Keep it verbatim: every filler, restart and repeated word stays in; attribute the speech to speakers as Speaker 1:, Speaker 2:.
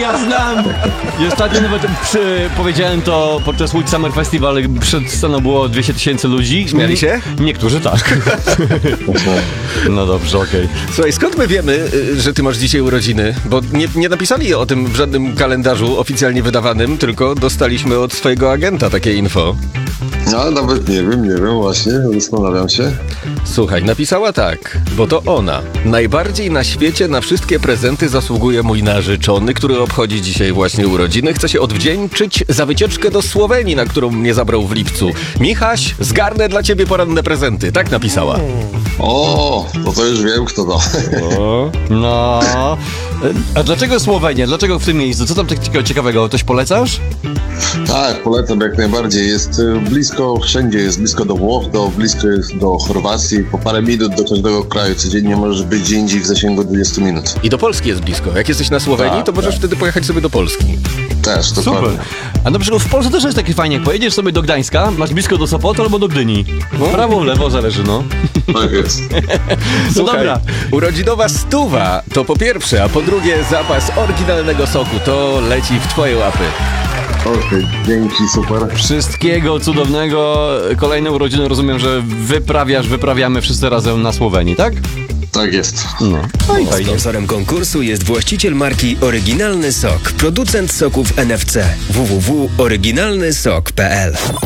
Speaker 1: ja znam! I ostatnio nawet przy, powiedziałem to podczas Łódź Summer Festival, przed sceną było dwieście tysięcy ludzi.
Speaker 2: Śmiali się?
Speaker 1: Niektórzy tak. No dobrze, okej. Okay.
Speaker 2: Słuchaj, skąd my wiemy, że ty masz dzisiaj urodziny? Bo nie, nie napisali o tym w żadnym kalendarzu oficjalnie wydawanym, tylko dostaliśmy od swojego agenta takie info.
Speaker 3: No, nawet nie wiem, nie wiem, właśnie, zastanawiam się.
Speaker 2: Słuchaj, napisała tak, bo to ona. Najbardziej na świecie na wszystkie prezenty zasługuje mój narzeczony, który obchodzi dzisiaj właśnie urodziny. Chcę się odwdzięczyć za wycieczkę do Słowenii, na którą mnie zabrał w lipcu. Michaś, zgarnę dla ciebie poranne prezenty. Tak napisała.
Speaker 3: O, to to już wiem, kto to.
Speaker 1: O, no. A dlaczego Słowenia? Dlaczego w tym miejscu? Co tam takiego ciekawego? Coś polecasz?
Speaker 3: Tak, polecam jak najbardziej. Jest blisko, wszędzie jest blisko do Włoch, do, blisko jest do Chorwacji. Po parę minut do każdego kraju. Codziennie możesz być gdzie indziej w zasięgu dwudziestu minut.
Speaker 2: I do Polski jest blisko. Jak jesteś na Słowenii,
Speaker 1: tak,
Speaker 2: to możesz tak. wtedy pojechać sobie do Polski.
Speaker 3: Też, to
Speaker 1: super. A na przykład w Polsce też jest takie fajnie, jak pojedziesz sobie do Gdańska, masz blisko do Sopotu albo do Gdyni. No? Prawo, lewo, zależy, no.
Speaker 3: Tak jest.
Speaker 1: No dobra.
Speaker 2: Urodzinowa stuwa to po pierwsze, a po drugie zapas oryginalnego soku. To leci w twoje łapy.
Speaker 3: Okej, okay, dzięki, super.
Speaker 1: Wszystkiego cudownego. Kolejne urodziny rozumiem, że wyprawiasz, wyprawiamy wszyscy razem na Słowenii, tak?
Speaker 3: Tak jest.
Speaker 1: No.
Speaker 4: No Sponsorem konkursu jest właściciel marki Oryginalny Sok, producent soków N F C. w w w kropka oryginalny sok kropka p l.